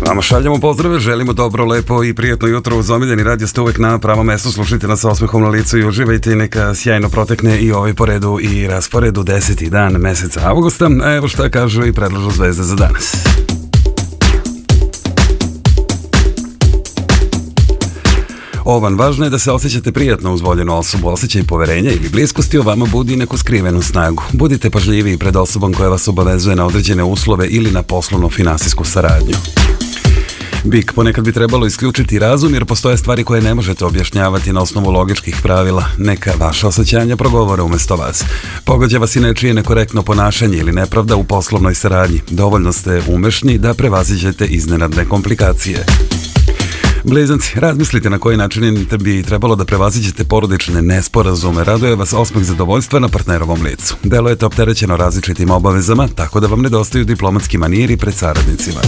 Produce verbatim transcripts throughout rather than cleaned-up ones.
Vama šaljamo pozdrave, želimo dobro, lepo i prijatno jutro uz omiljeni radio ste uvek na pravom mestu, slušajte nas sa osmehom na licu i uživajte, neka sjajno protekne i ovaj po redu i rasporedu deseti dan meseca avgusta. Evo šta kažu i predlažu zvezde za danas. Ovan, važno je da se osjećate prijatno uz voljenu osobu. Osjećaj poverenja ili bliskosti o vama budi neku skrivenu snagu. Budite pažljiviji pred osobom koja vas obavezuje na određene uslove ili na poslovno-finansijsku saradnju. Bik, ponekad bi trebalo isključiti razum jer postoje stvari koje ne možete objašnjavati na osnovu logičkih pravila. Neka vaša osjećanja progovore umesto vas. Pogađa vas i nečije nekorektno ponašanje ili nepravda u poslovnoj saradnji. Dovoljno ste umešni da prevaziđete iznenadne komplikacije. Blizanci, razmislite na koji način bi trebalo da prevaziđete porodične nesporazume. Raduje vas osmeh zadovoljstva na partnerovom licu. Delujete opterećeno različitim obavezama, tako da vam nedostaju diplomatski maniri pred saradnicima.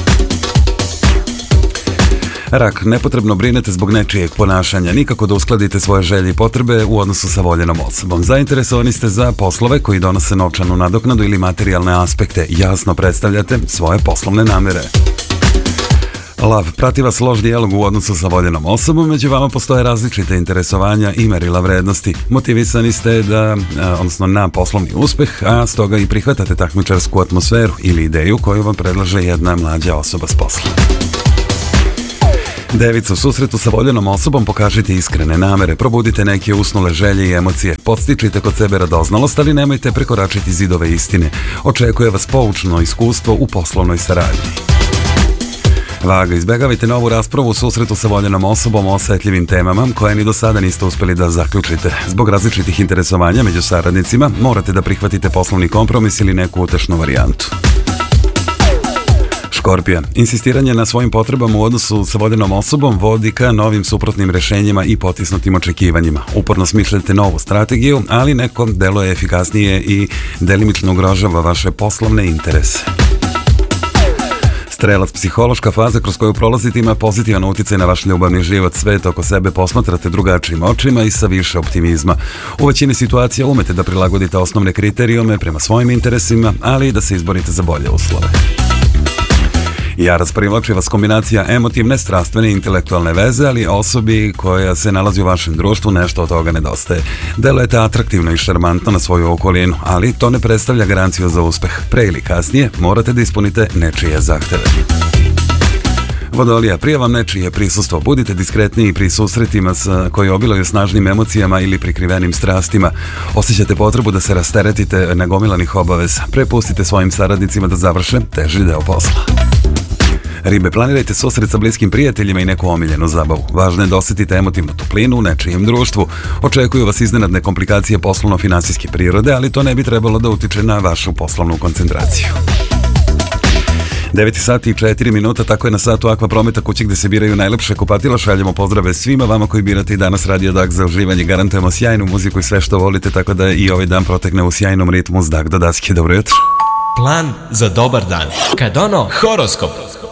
Rak, nepotrebno brinete zbog nečijeg ponašanja, nikako da uskladite svoje želje i potrebe u odnosu sa voljenom osobom. Zainteresovani ste za poslove koji donose novčanu nadoknadu ili materijalne aspekte. Jasno predstavljate svoje poslovne namere. Lav, prati vas loš dijalog u odnosu sa voljenom osobom, među vama postoje različite interesovanja i merila vrednosti. Motivisani ste da, odnosno na poslovni uspeh, a stoga i prihvatate takmičarsku atmosferu ili ideju koju vam predlaže jedna mlađa osoba s posla. Devica, u susretu sa voljenom osobom pokažite iskrene namere, probudite neke usnule želje i emocije, podstičite kod sebe radoznalost, ali nemojte prekoračiti zidove istine. Očekuje vas poučno iskustvo u poslovnoj saradnji. Vaga, izbegavajte novu raspravu u susretu sa voljenom osobom o osetljivim temama koje ni do sada niste uspeli da zaključite. Zbog različitih interesovanja među saradnicima morate da prihvatite poslovni kompromis ili neku utešnu varijantu. Škorpija, insistiranje na svojim potrebama u odnosu sa voljenom osobom vodi ka novim suprotnim rešenjima i potisnutim očekivanjima. Uporno smišljate novu strategiju, ali neko delo je efikasnije i delimično ugrožava vaše poslovne interese. Strelac, psihološka faza kroz koju prolazite ima pozitivan uticaj na vaš ljubavni život. Svet oko sebe posmatrate drugačijim očima i sa više optimizma. U većini situacija umete da prilagodite osnovne kriterijume prema svojim interesima, ali i da se izborite za bolje uslove. Jarac, privlači vas kombinacija emotivne, strastvene i intelektualne veze, ali osobi koja se nalazi u vašem društvu nešto od toga nedostaje. Delujete atraktivno i šarmantno na svoju okolinu, ali to ne predstavlja garanciju za uspeh. Pre ili kasnije morate da ispunite nečije zahteve. Vodolija, prije vam nečije prisustvo, budite diskretniji pri susretima koji obilaju snažnim emocijama ili prikrivenim strastima. Osjećate potrebu da se rasteretite nagomilanih obaveza. Prepustite svojim saradnicima da završe teži deo posla. Ribe, planirajte susret sa bliskim prijateljima i neku omiljenu zabavu. Važno je da osjetite emotivnu toplinu u nečijem društvu. Očekuju vas iznenadne komplikacije poslovno-finansijske prirode, ali to ne bi trebalo da utiče na vašu poslovnu koncentraciju. devet sati i četiri minuta, tako je na satu Aqua Prometa, kući gde se biraju najlepše kupatila. Šaljemo pozdrave svima vama koji birate i danas Radio Dak za uživanje. Garantujemo sjajnu muziku i sve što volite, tako da i ovaj dan protekne u sjajnom ritmu s Dak do daske. Dobro jutro. Plan za dobar dan. Kad ono, horoskop.